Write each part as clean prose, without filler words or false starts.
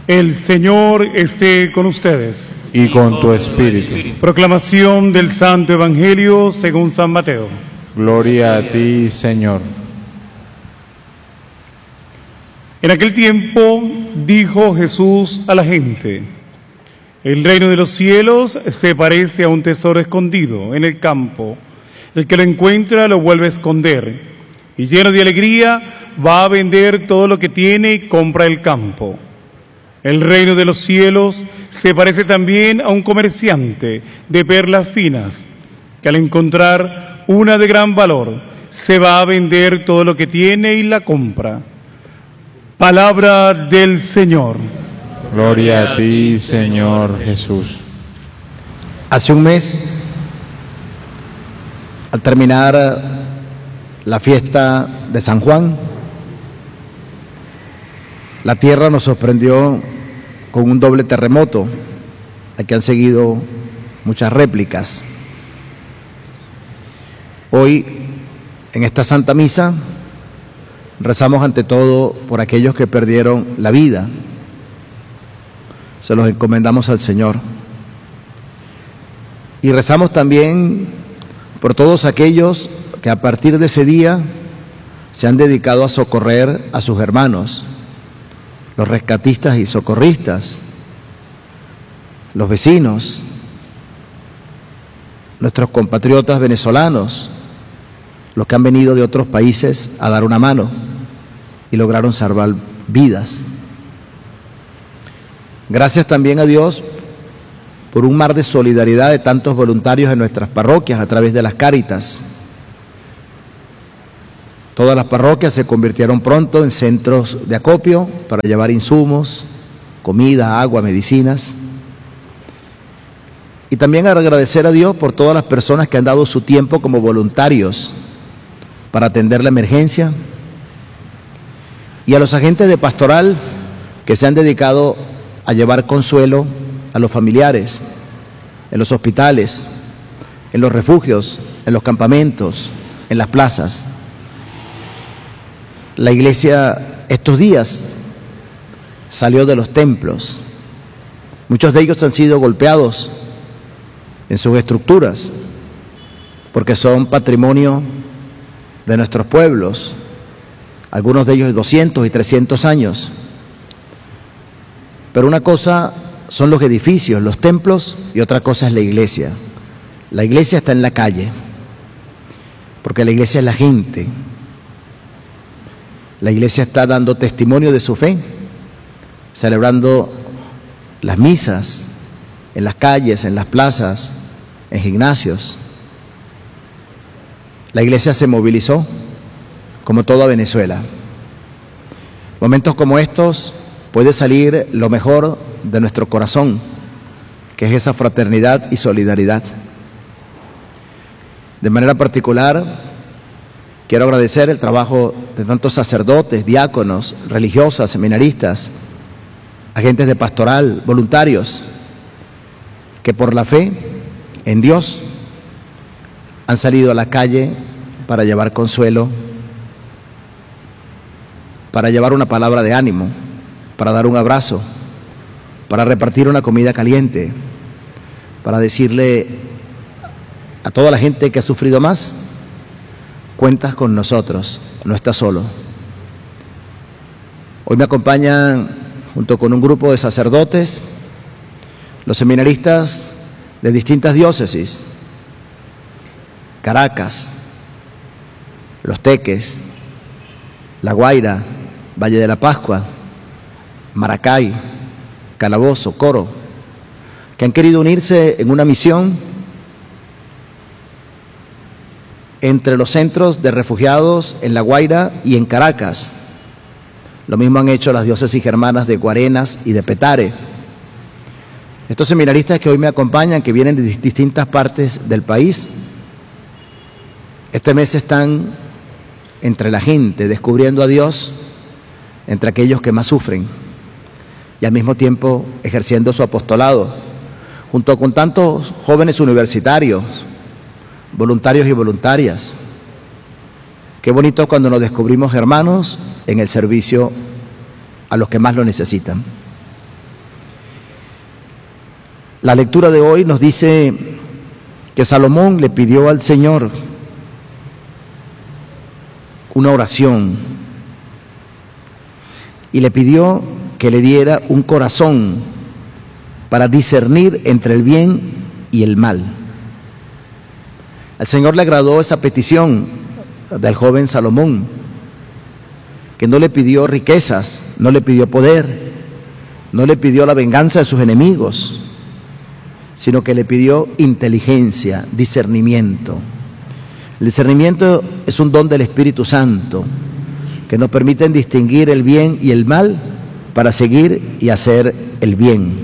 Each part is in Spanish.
El Señor esté con ustedes. Y con tu espíritu. Proclamación del Santo Evangelio según San Mateo. Gloria a ti, Señor. En aquel tiempo dijo Jesús a la gente: el reino de los cielos se parece a un tesoro escondido en el campo. El que lo encuentra lo vuelve a esconder, y lleno de alegría va a vender todo lo que tiene y compra el campo. El reino de los cielos se parece también a un comerciante de perlas finas, que al encontrar una de gran valor, se va a vender todo lo que tiene y la compra. Palabra del Señor. Gloria a ti, Señor Jesús. Hace un mes, al terminar la fiesta de San Juan, la tierra nos sorprendió con un doble terremoto, al que han seguido muchas réplicas. Hoy, en esta Santa Misa, rezamos ante todo por aquellos que perdieron la vida. Se los encomendamos al Señor. Y rezamos también por todos aquellos que a partir de ese día se han dedicado a socorrer a sus hermanos, los rescatistas y socorristas, los vecinos, nuestros compatriotas venezolanos, los que han venido de otros países a dar una mano y lograron salvar vidas. Gracias también a Dios por un mar de solidaridad de tantos voluntarios en nuestras parroquias a través de las Cáritas. Todas las parroquias se convirtieron pronto en centros de acopio para llevar insumos, comida, agua, medicinas. Y también agradecer a Dios por todas las personas que han dado su tiempo como voluntarios para atender la emergencia, y a los agentes de pastoral que se han dedicado a llevar consuelo a los familiares en los hospitales, en los refugios, en los campamentos, en las plazas. La Iglesia estos días salió de los templos. Muchos de ellos han sido golpeados en sus estructuras porque son patrimonio de nuestros pueblos, algunos de ellos de 200 y 300 años. Pero una cosa son los edificios, los templos, y otra cosa es la iglesia. La iglesia está en la calle, porque la iglesia es la gente. La iglesia está dando testimonio de su fe, celebrando las misas en las calles, en las plazas, en gimnasios. La iglesia se movilizó, como toda Venezuela. Momentos como estos puede salir lo mejor de nuestro corazón, que es esa fraternidad y solidaridad. De manera particular, quiero agradecer el trabajo de tantos sacerdotes, diáconos, religiosas, seminaristas, agentes de pastoral, voluntarios, que por la fe en Dios han salido a la calle para llevar consuelo, para llevar una palabra de ánimo, para dar un abrazo, para repartir una comida caliente, para decirle a toda la gente que ha sufrido más: cuentas con nosotros, no estás solo. Hoy me acompañan, junto con un grupo de sacerdotes, los seminaristas de distintas diócesis: Caracas, Los Teques, La Guaira, Valle de la Pascua, Maracay, Calabozo, Coro, que han querido unirse en una misión entre los centros de refugiados en La Guaira y en Caracas. Lo mismo han hecho las diócesis germanas de Guarenas y de Petare. Estos seminaristas que hoy me acompañan, que vienen de distintas partes del país, este mes están entre la gente, descubriendo a Dios entre aquellos que más sufren, y al mismo tiempo ejerciendo su apostolado, junto con tantos jóvenes universitarios, voluntarios y voluntarias. Qué bonito cuando nos descubrimos hermanos en el servicio a los que más lo necesitan. La lectura de hoy nos dice que Salomón le pidió al Señor una oración y le pidió que le diera un corazón para discernir entre el bien y el mal. Al Señor le agradó esa petición del joven Salomón, que no le pidió riquezas, no le pidió poder, no le pidió la venganza de sus enemigos, sino que le pidió inteligencia, discernimiento. El discernimiento es un don del Espíritu Santo que nos permite distinguir el bien y el mal para seguir y hacer el bien.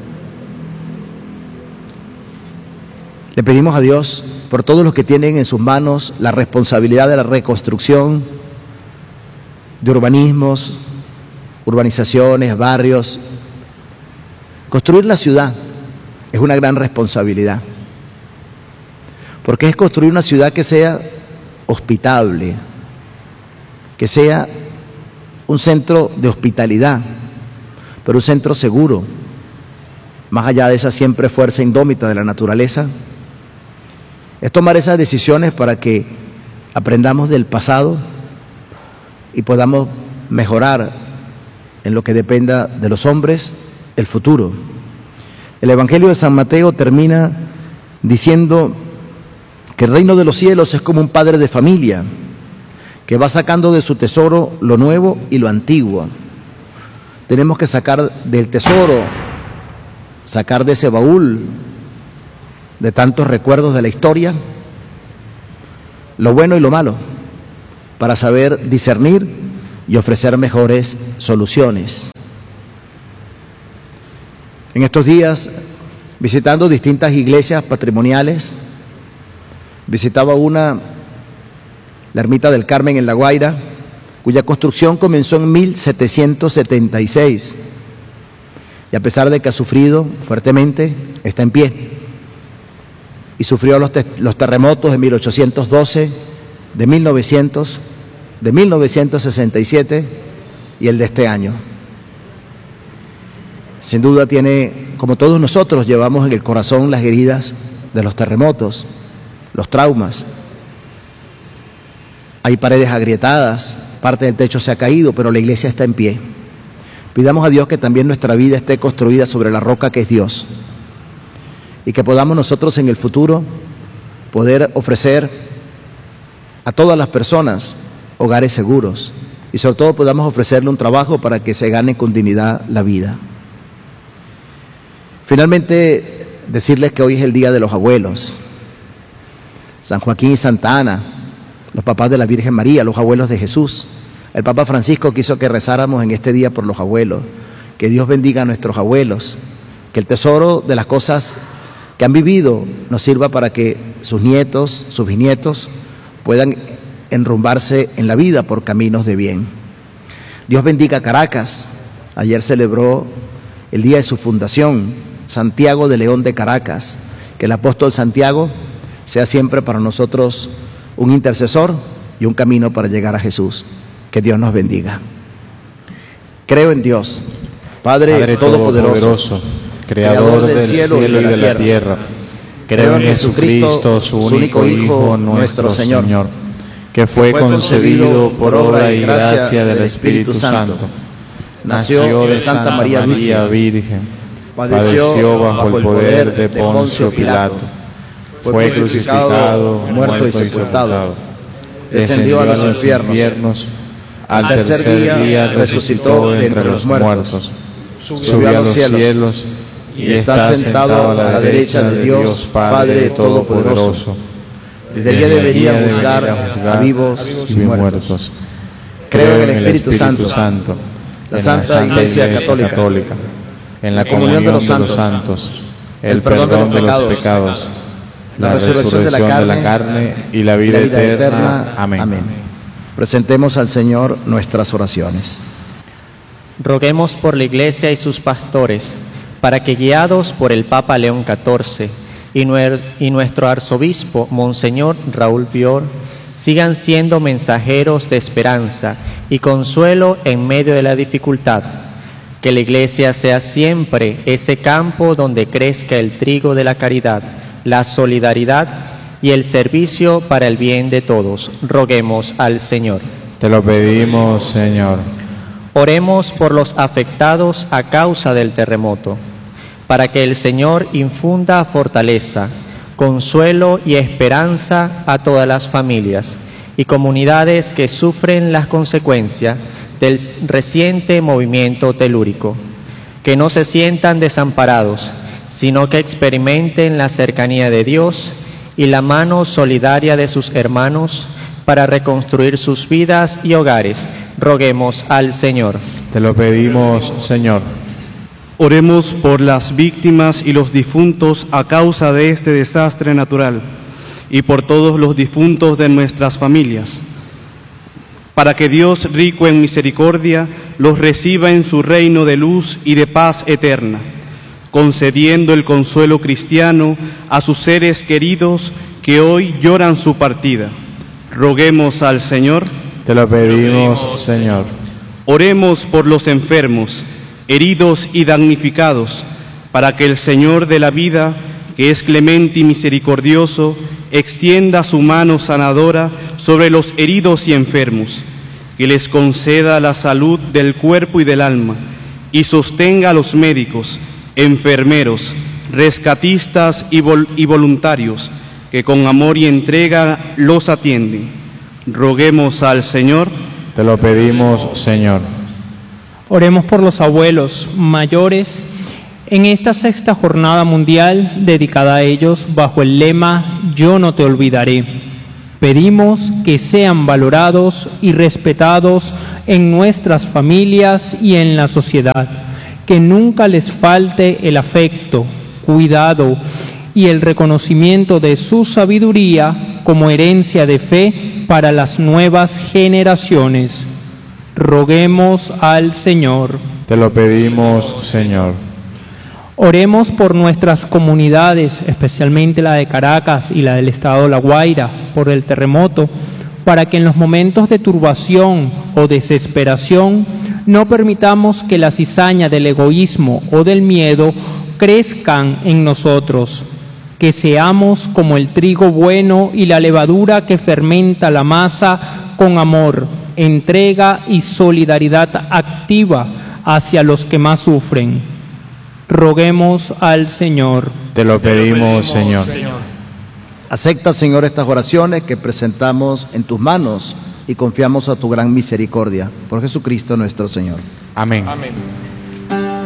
Le pedimos a Dios por todos los que tienen en sus manos la responsabilidad de la reconstrucción de urbanismos, urbanizaciones, barrios. Construir la ciudad es una gran responsabilidad, porque es construir una ciudad que sea hospitable, que sea un centro de hospitalidad, pero un centro seguro, más allá de esa siempre fuerza indómita de la naturaleza. Es tomar esas decisiones para que aprendamos del pasado y podamos mejorar en lo que dependa de los hombres el futuro. El Evangelio de San Mateo termina diciendo que el reino de los cielos es como un padre de familia que va sacando de su tesoro lo nuevo y lo antiguo. Tenemos que sacar del tesoro, sacar de ese baúl de tantos recuerdos de la historia, lo bueno y lo malo, para saber discernir y ofrecer mejores soluciones. En estos días, visitando distintas iglesias patrimoniales, visitaba una, la Ermita del Carmen en La Guaira, cuya construcción comenzó en 1776, y a pesar de que ha sufrido fuertemente, está en pie. Y sufrió los terremotos de 1812, de 1900, de 1967 y el de este año. Sin duda tiene, como todos nosotros, llevamos en el corazón las heridas de los terremotos, los traumas. Hay paredes agrietadas, parte del techo se ha caído, pero la iglesia está en pie. Pidamos a Dios que también nuestra vida esté construida sobre la roca que es Dios, y que podamos nosotros en el futuro poder ofrecer a todas las personas hogares seguros, y sobre todo podamos ofrecerle un trabajo para que se gane con dignidad la vida. Finalmente, decirles que hoy es el Día de los Abuelos. San Joaquín y Santa Ana, los papás de la Virgen María, los abuelos de Jesús. El Papa Francisco quiso que rezáramos en este día por los abuelos. Que Dios bendiga a nuestros abuelos, que el tesoro de las cosas que han vivido nos sirva para que sus nietos, sus bisnietos puedan enrumbarse en la vida por caminos de bien. Dios bendiga a Caracas. Ayer celebró el día de su fundación, Santiago de León de Caracas. Que el apóstol Santiago sea siempre para nosotros un intercesor y un camino para llegar a Jesús. Que Dios nos bendiga. Creo en Dios, Padre Todopoderoso, Creador del cielo y de la tierra. Creo en Jesucristo, su único Hijo, nuestro Señor, que fue concebido por obra y gracia del Espíritu Santo. Nació de Santa María Virgen, padeció bajo el poder de Poncio Pilato, fue crucificado, muerto y sepultado, descendió a los infiernos, al tercer día resucitó de entre los muertos, subió a los cielos y está sentado a la derecha de Dios Padre Todopoderoso. Desde allí debería juzgar a vivos y muertos. Creo en el Espíritu Santo, la Santa Iglesia Católica, en la comunión de los santos, el perdón de los pecados, la resurrección de la carne y la vida eterna. Amén. Presentemos al Señor nuestras oraciones. Roguemos por la Iglesia y sus pastores, para que, guiados por el Papa León XIV y nuestro arzobispo Monseñor Raúl Pior, sigan siendo mensajeros de esperanza y consuelo en medio de la dificultad. Que la Iglesia sea siempre ese campo donde crezca el trigo de la caridad, la solidaridad y el servicio para el bien de todos. Roguemos al Señor. Te lo pedimos, Señor. Oremos por los afectados a causa del terremoto, para que el Señor infunda fortaleza, consuelo y esperanza a todas las familias y comunidades que sufren las consecuencias del reciente movimiento telúrico, que no se sientan desamparados, sino que experimenten la cercanía de Dios y la mano solidaria de sus hermanos para reconstruir sus vidas y hogares. Roguemos al Señor. Te lo pedimos, Señor. Oremos por las víctimas y los difuntos a causa de este desastre natural y por todos los difuntos de nuestras familias, para que Dios, rico en misericordia, los reciba en su reino de luz y de paz eterna, concediendo el consuelo cristiano a sus seres queridos que hoy lloran su partida. Roguemos al Señor. Te lo pedimos, Señor. Oremos por los enfermos, heridos y damnificados, para que el Señor de la vida, que es clemente y misericordioso, extienda su mano sanadora sobre los heridos y enfermos, que les conceda la salud del cuerpo y del alma, y sostenga a los médicos, enfermeros, rescatistas y voluntarios, que con amor y entrega los atienden. Roguemos al Señor. Te lo pedimos, Señor. Oremos por los abuelos mayores en esta sexta jornada mundial dedicada a ellos bajo el lema Yo no te olvidaré. Pedimos que sean valorados y respetados en nuestras familias y en la sociedad, que nunca les falte el afecto, cuidado y el reconocimiento de su sabiduría como herencia de fe para las nuevas generaciones. Roguemos al Señor. Te lo pedimos, Señor. Oremos por nuestras comunidades, especialmente la de Caracas y la del estado La Guaira, por el terremoto, para que en los momentos de turbación o desesperación no permitamos que la cizaña del egoísmo o del miedo crezcan en nosotros, que seamos como el trigo bueno y la levadura que fermenta la masa con amor, entrega y solidaridad activa hacia los que más sufren. Roguemos al Señor. Te lo pedimos, Señor. Acepta, Señor, estas oraciones que presentamos en tus manos y confiamos a tu gran misericordia. Por Jesucristo nuestro Señor. Amén. Amén.